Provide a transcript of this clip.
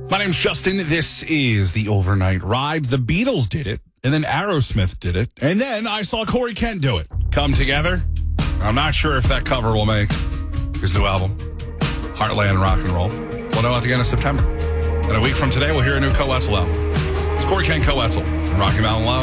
My name's Justin. This is the Overnight Ride. The Beatles did it, and then Aerosmith did it, and then I saw Corey Kent do it. Come together. I'm not sure if that cover will make his new album, Heartland Rock and Roll. We'll know at the end of September. And a week from today, we'll hear a new Coetzel album. It's Corey Kent Coetzel, Rocky Mountain Lounge.